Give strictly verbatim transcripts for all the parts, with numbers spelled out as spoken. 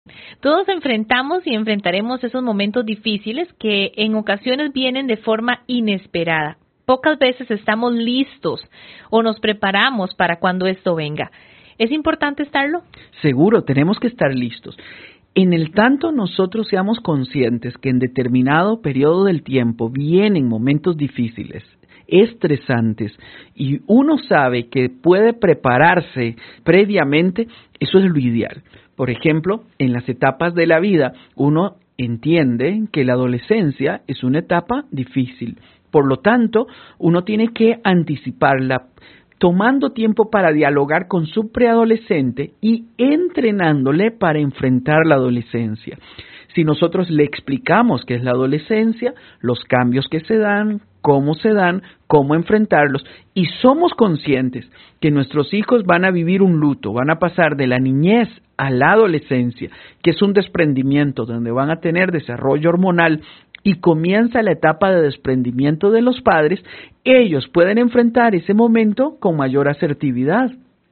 Todos enfrentamos y enfrentaremos esos momentos difíciles que en ocasiones vienen de forma inesperada. Pocas veces estamos listos o nos preparamos para cuando esto venga. ¿Es importante estarlo? Seguro, tenemos que estar listos. En el tanto nosotros seamos conscientes que en determinado periodo del tiempo vienen momentos difíciles, estresantes, y uno sabe que puede prepararse previamente, eso es lo ideal. Por ejemplo, en las etapas de la vida, uno entiende que la adolescencia es una etapa difícil. Por lo tanto, uno tiene que anticiparla, tomando tiempo para dialogar con su preadolescente y entrenándole para enfrentar la adolescencia. Si nosotros le explicamos qué es la adolescencia, los cambios que se dan, cómo se dan, cómo enfrentarlos, y somos conscientes que nuestros hijos van a vivir un luto, van a pasar de la niñez a la adolescencia, que es un desprendimiento donde van a tener desarrollo hormonal y comienza la etapa de desprendimiento de los padres, ellos pueden enfrentar ese momento con mayor asertividad.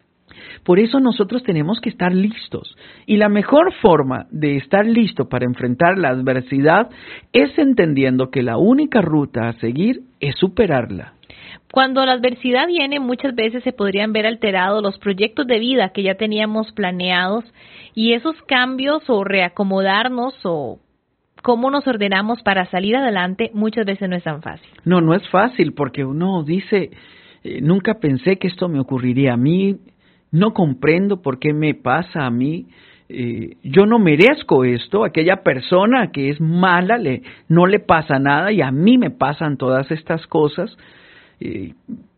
Por eso nosotros tenemos que estar listos. Y la mejor forma de estar listo para enfrentar la adversidad es entendiendo que la única ruta a seguir es superarla. Cuando la adversidad viene, muchas veces se podrían ver alterados los proyectos de vida que ya teníamos planeados, y esos cambios o reacomodarnos o cómo nos ordenamos para salir adelante muchas veces no es tan fácil. No, no es fácil, porque uno dice, eh, nunca pensé que esto me ocurriría a mí, no comprendo por qué me pasa a mí, eh, yo no merezco esto, aquella persona que es mala le, no le pasa nada y a mí me pasan todas estas cosas. Eh,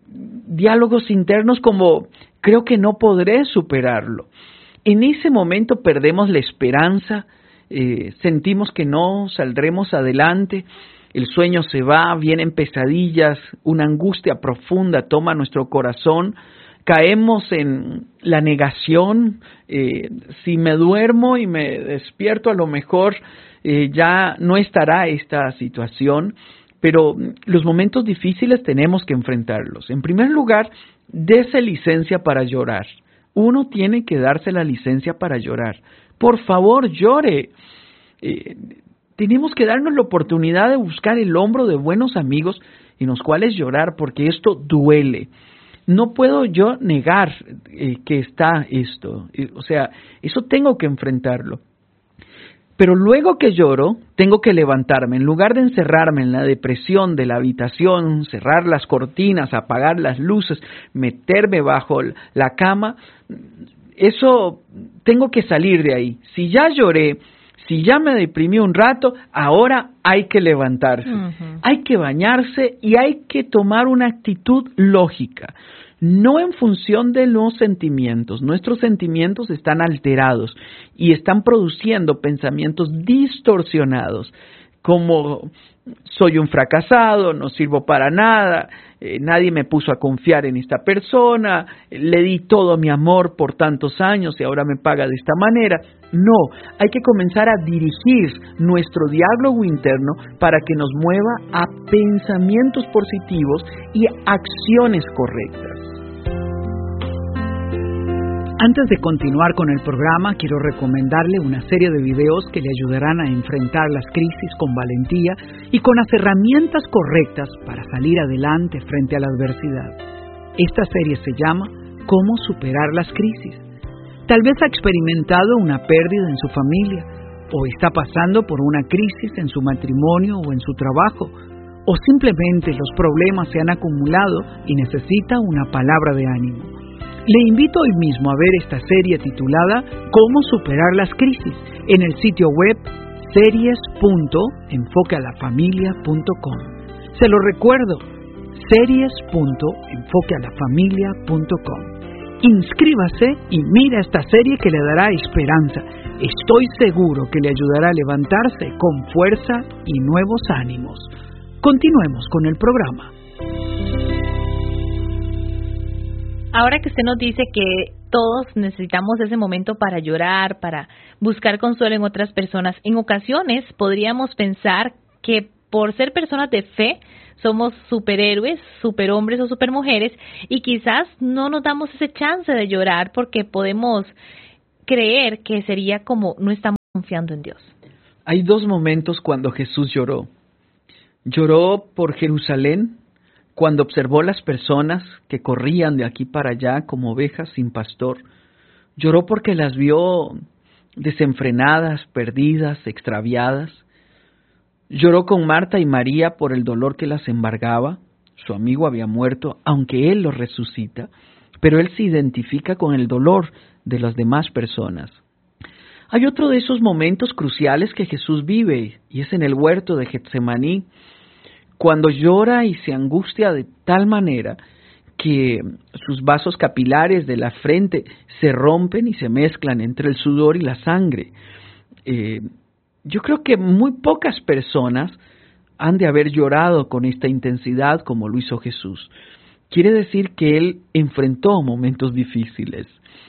diálogos internos como, creo que no podré superarlo. En ese momento perdemos la esperanza, eh, sentimos que no saldremos adelante, el sueño se va, vienen pesadillas, una angustia profunda toma nuestro corazón, caemos en la negación, eh, si me duermo y me despierto a lo mejor eh, ya no estará esta situación, pero los momentos difíciles tenemos que enfrentarlos. En primer lugar, dése licencia para llorar. Uno tiene que darse la licencia para llorar. Por favor, llore. Eh, tenemos que darnos la oportunidad de buscar el hombro de buenos amigos en los cuales llorar, porque esto duele. No puedo yo negar eh, que está esto, eh, o sea, eso tengo que enfrentarlo. Pero luego que lloro, tengo que levantarme. En lugar de encerrarme en la depresión de la habitación, cerrar las cortinas, apagar las luces, meterme bajo la cama, eso tengo que salir de ahí. Si ya lloré, si ya me deprimí un rato, ahora hay que levantarse. Uh-huh. Hay que bañarse y hay que tomar una actitud lógica. No en función de los sentimientos. Nuestros sentimientos están alterados y están produciendo pensamientos distorsionados, como soy un fracasado, no sirvo para nada, eh, nadie me puso a confiar en esta persona, le di todo mi amor por tantos años y ahora me paga de esta manera. No, hay que comenzar a dirigir nuestro diálogo interno para que nos mueva a pensamientos positivos y acciones correctas. Antes de continuar con el programa, quiero recomendarle una serie de videos que le ayudarán a enfrentar las crisis con valentía y con las herramientas correctas para salir adelante frente a la adversidad. Esta serie se llama ¿Cómo superar las crisis? Tal vez ha experimentado una pérdida en su familia, o está pasando por una crisis en su matrimonio o en su trabajo, o simplemente los problemas se han acumulado y necesita una palabra de ánimo. Le invito hoy mismo a ver esta serie titulada ¿Cómo superar las crisis? En el sitio web series punto enfoque a la familia punto com. Se lo recuerdo, series punto enfoque a la familia punto com. Inscríbase y mira esta serie que le dará esperanza. Estoy seguro que le ayudará a levantarse con fuerza y nuevos ánimos. Continuemos con el programa. Ahora que usted nos dice que todos necesitamos ese momento para llorar, para buscar consuelo en otras personas, en ocasiones podríamos pensar que por ser personas de fe somos superhéroes, superhombres o supermujeres y quizás no nos damos ese chance de llorar porque podemos creer que sería como no estamos confiando en Dios. Hay dos momentos cuando Jesús lloró. Lloró por Jerusalén, cuando observó las personas que corrían de aquí para allá como ovejas sin pastor. Lloró porque las vio desenfrenadas, perdidas, extraviadas. Lloró con Marta y María por el dolor que las embargaba. Su amigo había muerto, aunque Él lo resucita, pero Él se identifica con el dolor de las demás personas. Hay otro de esos momentos cruciales que Jesús vive, y es en el huerto de Getsemaní, cuando llora y se angustia de tal manera que sus vasos capilares de la frente se rompen y se mezclan entre el sudor y la sangre. Eh, yo creo que muy pocas personas han de haber llorado con esta intensidad como lo hizo Jesús. Quiere decir que Él enfrentó momentos difíciles.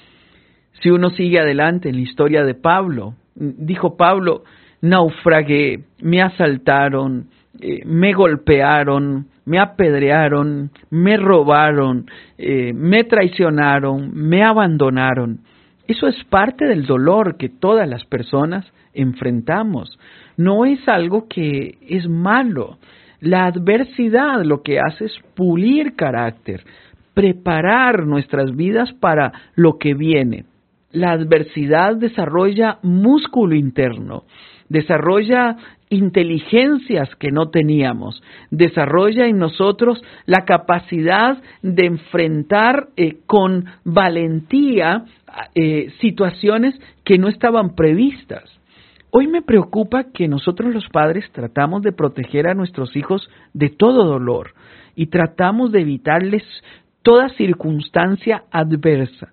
Si uno sigue adelante en la historia de Pablo, dijo Pablo, naufragué, me asaltaron, eh, me golpearon, me apedrearon, me robaron, eh, me traicionaron, me abandonaron. Eso es parte del dolor que todas las personas enfrentamos. No es algo que es malo. La adversidad lo que hace es pulir carácter, preparar nuestras vidas para lo que viene. La adversidad desarrolla músculo interno, desarrolla inteligencias que no teníamos, desarrolla en nosotros la capacidad de enfrentar eh, con valentía eh, situaciones que no estaban previstas. Hoy me preocupa que nosotros los padres tratamos de proteger a nuestros hijos de todo dolor y tratamos de evitarles toda circunstancia adversa.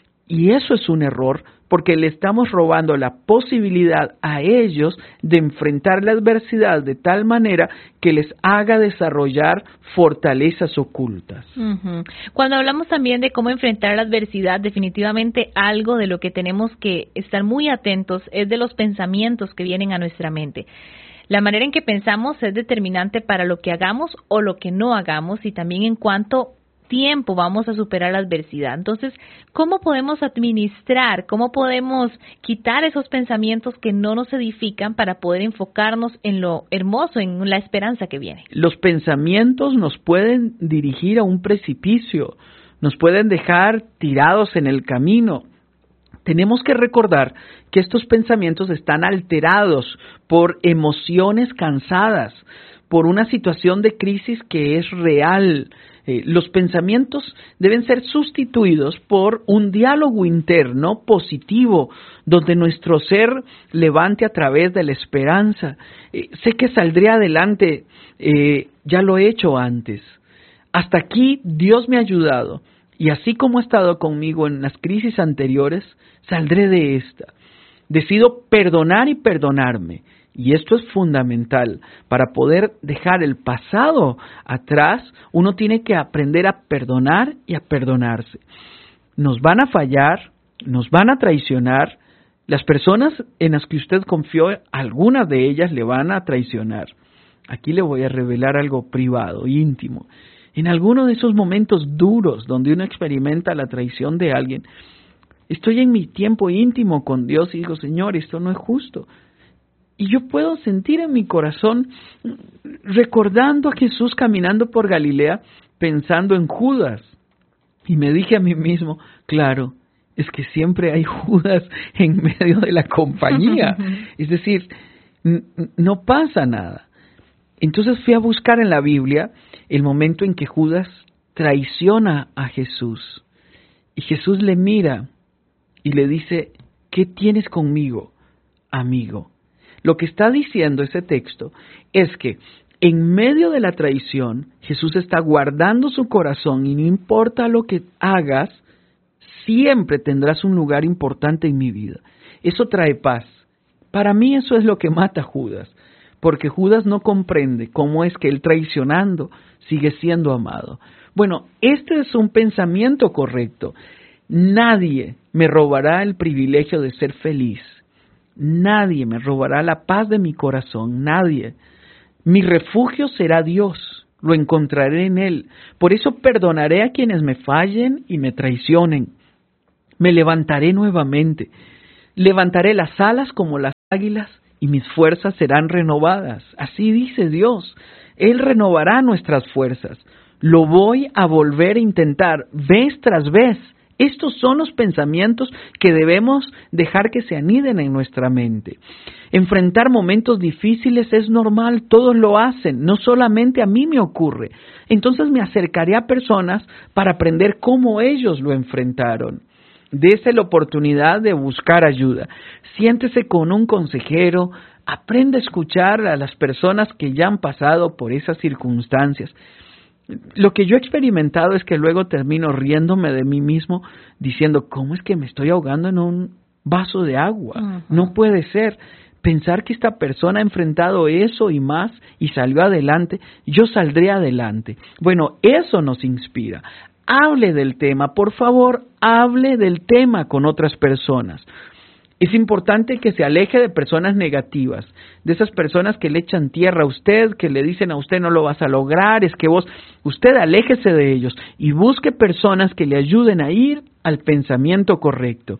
Y eso es un error porque le estamos robando la posibilidad a ellos de enfrentar la adversidad de tal manera que les haga desarrollar fortalezas ocultas. Uh-huh. Cuando hablamos también de cómo enfrentar la adversidad, definitivamente algo de lo que tenemos que estar muy atentos es de los pensamientos que vienen a nuestra mente. La manera en que pensamos es determinante para lo que hagamos o lo que no hagamos y también en cuanto tiempo vamos a superar la adversidad. Entonces, ¿cómo podemos administrar, cómo podemos quitar esos pensamientos que no nos edifican para poder enfocarnos en lo hermoso, en la esperanza que viene? Los pensamientos nos pueden dirigir a un precipicio, nos pueden dejar tirados en el camino. Tenemos que recordar que estos pensamientos están alterados por emociones cansadas, por una situación de crisis que es real. Eh, los pensamientos deben ser sustituidos por un diálogo interno positivo, donde nuestro ser levante a través de la esperanza. Eh, sé que saldré adelante, eh, ya lo he hecho antes. Hasta aquí Dios me ha ayudado, y así como ha estado conmigo en las crisis anteriores, saldré de esta. Decido perdonar y perdonarme. Y esto es fundamental. Para poder dejar el pasado atrás, uno tiene que aprender a perdonar y a perdonarse. Nos van a fallar, nos van a traicionar. Las personas en las que usted confió, algunas de ellas le van a traicionar. Aquí le voy a revelar algo privado, íntimo. En alguno de esos momentos duros donde uno experimenta la traición de alguien, estoy en mi tiempo íntimo con Dios y digo, Señor, esto no es justo. Y yo puedo sentir en mi corazón, recordando a Jesús caminando por Galilea, pensando en Judas. Y me dije a mí mismo, claro, es que siempre hay Judas en medio de la compañía. Es decir, n- no pasa nada. Entonces fui a buscar en la Biblia el momento en que Judas traiciona a Jesús. Y Jesús le mira y le dice, ¿qué tienes conmigo, amigo? Lo que está diciendo ese texto es que en medio de la traición, Jesús está guardando su corazón y no importa lo que hagas, siempre tendrás un lugar importante en mi vida. Eso trae paz. Para mí eso es lo que mata a Judas, porque Judas no comprende cómo es que él traicionando sigue siendo amado. Bueno, este es un pensamiento correcto. Nadie me robará el privilegio de ser feliz. Nadie me robará la paz de mi corazón, nadie. Mi refugio será Dios, lo encontraré en Él. Por eso perdonaré a quienes me fallen y me traicionen. Me levantaré nuevamente. Levantaré las alas como las águilas y mis fuerzas serán renovadas. Así dice Dios. Él renovará nuestras fuerzas. Lo voy a volver a intentar vez tras vez. Estos son los pensamientos que debemos dejar que se aniden en nuestra mente. Enfrentar momentos difíciles es normal, todos lo hacen, no solamente a mí me ocurre. Entonces me acercaré a personas para aprender cómo ellos lo enfrentaron. Dese la oportunidad de buscar ayuda. Siéntese con un consejero, aprenda a escuchar a las personas que ya han pasado por esas circunstancias. Lo que yo he experimentado es que luego termino riéndome de mí mismo diciendo, ¿cómo es que me estoy ahogando en un vaso de agua? Uh-huh. No puede ser. Pensar que esta persona ha enfrentado eso y más y salió adelante, yo saldré adelante. Bueno, eso nos inspira. Hable del tema, por favor, hable del tema con otras personas. Es importante que se aleje de personas negativas, de esas personas que le echan tierra a usted, que le dicen a usted no lo vas a lograr, es que vos, usted aléjese de ellos y busque personas que le ayuden a ir al pensamiento correcto.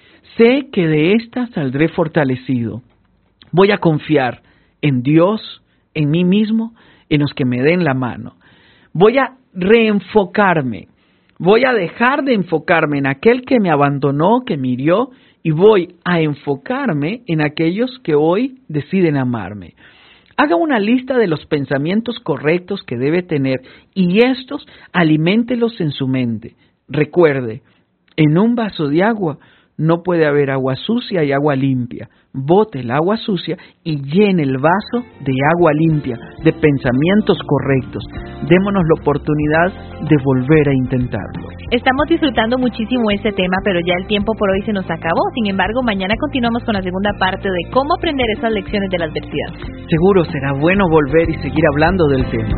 Sé que de esta saldré fortalecido. Voy a confiar en Dios, en mí mismo, en los que me den la mano. Voy a reenfocarme, voy a dejar de enfocarme en aquel que me abandonó, que me hirió, y voy a enfocarme en aquellos que hoy deciden amarme. Haga una lista de los pensamientos correctos que debe tener y estos aliméntelos en su mente. Recuerde, en un vaso de agua no puede haber agua sucia y agua limpia. Bote el agua sucia y llene el vaso de agua limpia, de pensamientos correctos. Démonos la oportunidad de volver a intentarlo. Estamos disfrutando muchísimo este tema, pero ya el tiempo por hoy se nos acabó. Sin embargo, mañana continuamos con la segunda parte de cómo aprender esas lecciones de la adversidad. Seguro será bueno volver y seguir hablando del tema.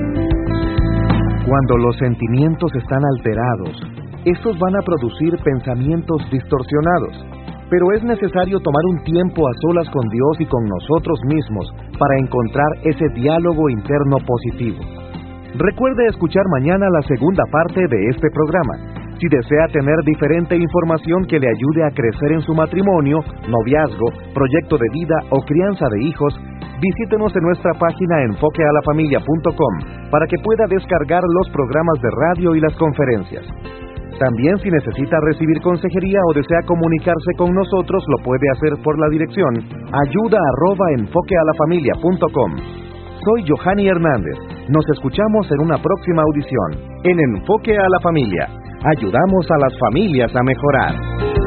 Cuando los sentimientos están alterados, estos van a producir pensamientos distorsionados. Pero es necesario tomar un tiempo a solas con Dios y con nosotros mismos para encontrar ese diálogo interno positivo. Recuerde escuchar mañana la segunda parte de este programa. Si desea tener diferente información que le ayude a crecer en su matrimonio, noviazgo, proyecto de vida o crianza de hijos, visítenos en nuestra página enfoque a la familia punto com para que pueda descargar los programas de radio y las conferencias. También si necesita recibir consejería o desea comunicarse con nosotros, lo puede hacer por la dirección ayuda arroba enfoque a la familia punto com. Soy Johanny Hernández. Nos escuchamos en una próxima audición en Enfoque a la Familia. Ayudamos a las familias a mejorar.